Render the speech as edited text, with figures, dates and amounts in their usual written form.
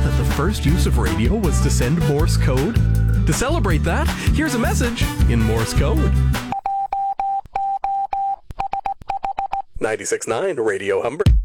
that the first use of radio was to send Morse code? To celebrate that, here's a message in Morse code. 96.9 Radio Humber.